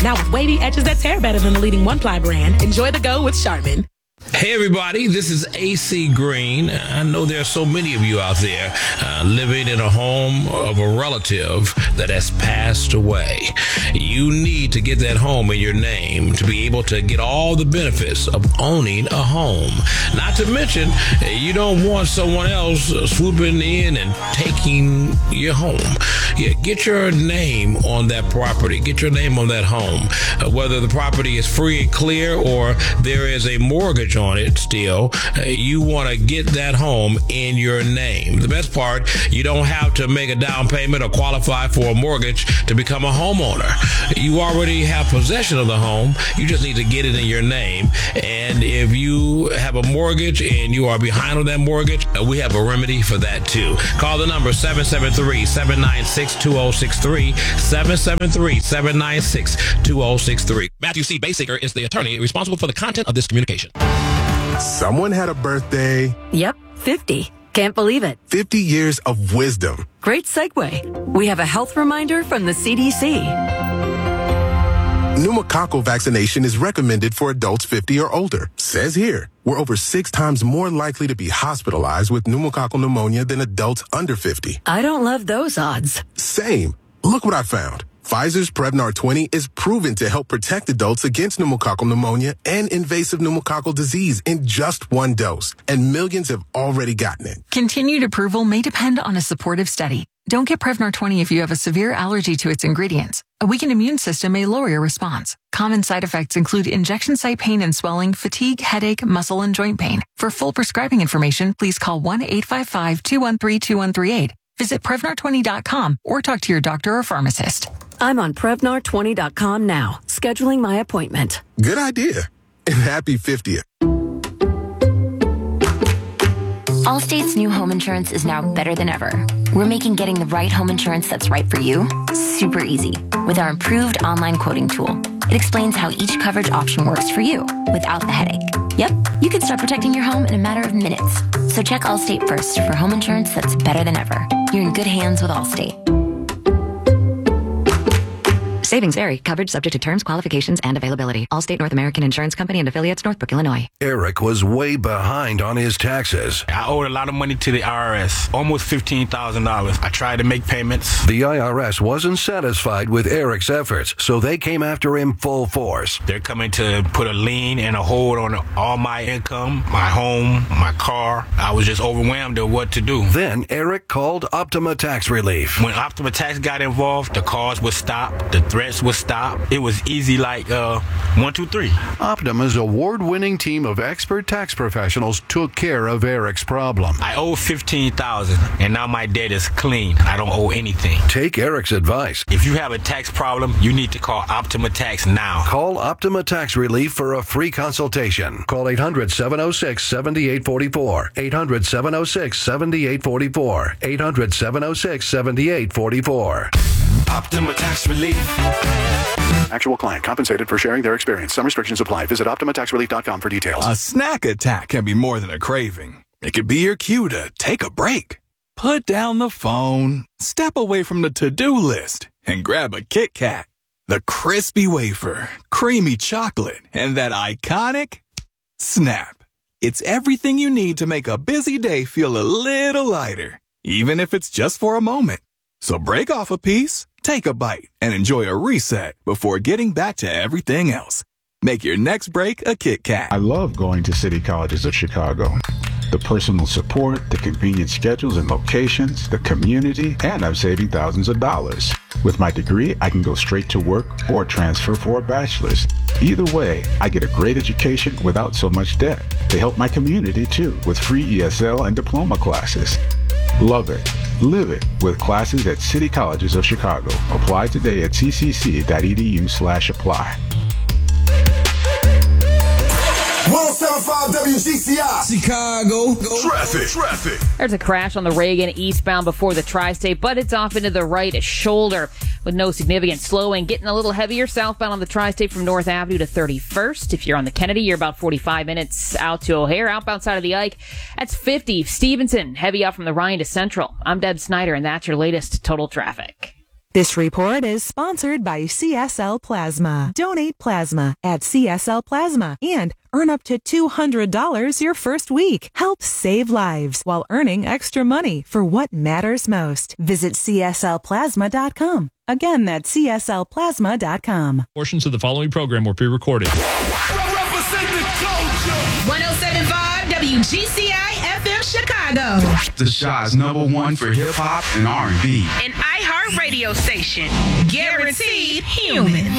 Now with wavy edges that tear better than the leading one-ply brand, enjoy the go with Charmin. Hey everybody, this is AC Green. I know there are so many of you out there living in a home of a relative that has passed away. You need to get that home in your name to be able to get all the benefits of owning a home. Not to mention, you don't want someone else swooping in and taking your home. Yeah, get your name on that property. Get your name on that home. Whether the property is free and clear or there is a mortgage on it still, you want to get that home in your name. The best part, you don't have to make a down payment or qualify for a mortgage to become a homeowner. You already have possession of the home. You just need to get it in your name. And if you have a mortgage and you are behind on that mortgage, we have a remedy for that too. Call the number 773-796-2063, 773-796-2063. Matthew C. Basinger is the attorney responsible for the content of this communication. Someone had a birthday. Yep, 50. Can't believe it. 50 years of wisdom. Great segue. We have a health reminder from the CDC. Pneumococcal vaccination is recommended for adults 50 or older. Says here, we're over 6 times more likely to be hospitalized with pneumococcal pneumonia than adults under 50. I don't love those odds. Same. Look what I found. Pfizer's Prevnar 20 is proven to help protect adults against pneumococcal pneumonia and invasive pneumococcal disease in just 1 dose, and millions have already gotten it. Continued approval may depend on a supportive study. Don't get Prevnar 20 if you have a severe allergy to its ingredients. A weakened immune system may lower your response. Common side effects include injection site pain and swelling, fatigue, headache, muscle, and joint pain. For full prescribing information, please call 1-855-213-2138. Visit Prevnar20.com or talk to your doctor or pharmacist. I'm on Prevnar20.com now, scheduling my appointment. Good idea. And happy 50th. Allstate's new home insurance is now better than ever. We're making getting the right home insurance that's right for you super easy with our improved online quoting tool. It explains how each coverage option works for you without the headache. Yep, you can start protecting your home in a matter of minutes. So check Allstate first for home insurance that's better than ever. You're in good hands with Allstate. Savings vary. Coverage subject to terms, qualifications, and availability. Allstate North American Insurance Company and affiliates, Northbrook, Illinois. Eric was way behind on his taxes. I owed a lot of money to the IRS, almost $15,000. I tried to make payments. The IRS wasn't satisfied with Eric's efforts, so they came after him full force. They're coming to put a lien and a hold on all my income, my home, my car. I was just overwhelmed at what to do. Then Eric called Optima Tax Relief. When Optima Tax got involved, the calls would stop, the threats would stop. It was easy like 1, 2, 3. Optima's award-winning team of expert tax professionals took care of Eric's problem. I owe $15,000 and now my debt is clean. I don't owe anything. Take Eric's advice. If you have a tax problem, you need to call Optima Tax now. Call Optima Tax Relief for a free consultation. Call 800-706-7844. 800-706-7844. 800-706-7844. Optima Tax Relief. Actual client compensated for sharing their experience. Some restrictions apply. Visit OptimaTaxRelief.com for details. A snack attack can be more than a craving. It could be your cue to take a break. Put down the phone, step away from the to-do list, and grab a Kit Kat. The crispy wafer, creamy chocolate, and that iconic snap. It's everything you need to make a busy day feel a little lighter, even if it's just for a moment. So break off a piece, take a bite, and enjoy a reset before getting back to everything else. Make your next break a Kit Kat. I love going to City Colleges of Chicago. The personal support, the convenient schedules and locations, the community, and I'm saving thousands of dollars. With my degree, I can go straight to work or transfer for a bachelor's. Either way, I get a great education without so much debt. They help my community too, with free ESL and diploma classes. Love it. Live it with classes at City Colleges of Chicago. Apply today at ccc.edu/apply. 107.5 WGCI. Chicago. Traffic. There's a crash on the Reagan eastbound before the Tri-State, but it's off into the right shoulder with no significant slowing. Getting a little heavier southbound on the Tri-State from North Avenue to 31st. If you're on the Kennedy, you're about 45 minutes out to O'Hare. Outbound side of the Ike, that's 50. Stevenson, heavy out from the Ryan to Central. I'm Deb Snyder, and that's your latest total traffic. This report is sponsored by CSL Plasma. Donate plasma at CSL Plasma and earn up to $200 your first week. Help save lives while earning extra money for what matters most. Visit CSLPlasma.com. Again, that's CSLPlasma.com. Portions of the following program were pre-recorded. 107.5 WGCI FM Chicago. The Shaw's #1 for hip hop and R&B. An iHeart radio station. Guaranteed human.